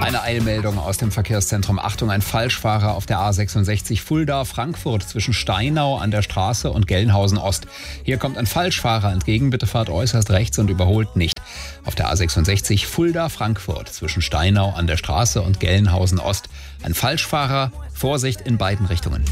Eine Eilmeldung aus dem Verkehrszentrum. Achtung, ein Falschfahrer auf der A66 Fulda-Frankfurt zwischen Steinau an der Straße und Gelnhausen-Ost. Hier kommt ein Falschfahrer entgegen. Bitte fahrt äußerst rechts und überholt nicht. Auf der A66 Fulda-Frankfurt zwischen Steinau an der Straße und Gelnhausen-Ost. Ein Falschfahrer. Vorsicht in beiden Richtungen.